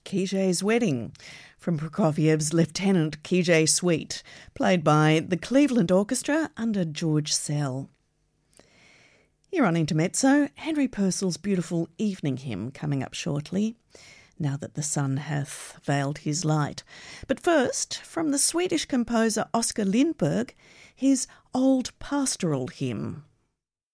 Kijé's Wedding from Prokofiev's Lieutenant Kijé Suite, played by the Cleveland Orchestra under George Szell. Here on Intermezzo, Henry Purcell's beautiful Evening Hymn coming up shortly, now that the sun hath veiled his light. But first, from the Swedish composer Oskar Lindberg, his Old Pastoral Hymn.